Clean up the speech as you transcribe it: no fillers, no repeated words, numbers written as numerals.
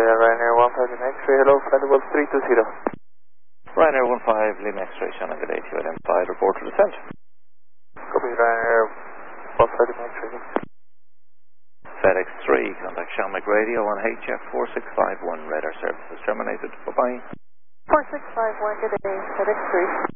Ryanair 15 Lima X-ray, hello, flight level 320. Ryanair 15 Lima X-ray, Shannon, good day to you, identified, report to descent. Copy, Ryanair 15 Lima X-ray. FedEx 3, contact Shamrock Radio on HF 4651, radar services terminated, bye-bye. 4651, good day, FedEx 3.